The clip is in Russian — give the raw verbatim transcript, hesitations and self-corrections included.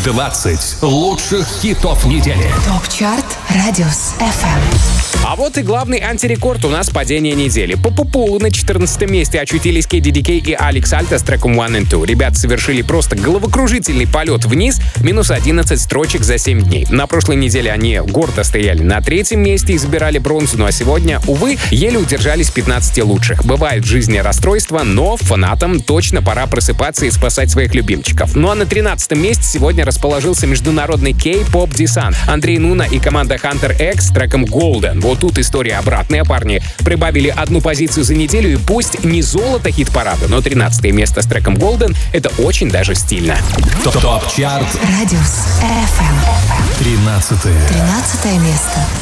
двадцать лучших хитов недели. ТОП-чарт Радиус эф эм. А вот и главный антирекорд у нас падение недели. По Пупулу на четырнадцатом месте очутились кей ди ди кей и Алекс Альта с треком One and Two. Ребята совершили просто головокружительный полет вниз, минус одиннадцать строчек за семь дней. На прошлой неделе они гордо стояли на третьем месте и забирали бронзу, ну а сегодня, увы, еле удержались в пятнадцати лучших. Бывает в жизни расстройства, но фанатам точно пора просыпаться и спасать своих любимчиков. Ну а на тринадцатом месте сегодня расположился международный кей-поп десант. Андрей Нуна и команда Hunter X с треком Golden. Вот тут история обратная, парни. Прибавили одну позицию за неделю, и пусть не золото хит-парада, но тринадцатое место с треком Golden — это очень даже стильно. ТОП-чарт Радиус эф эм. тринадцатое. тринадцатое место.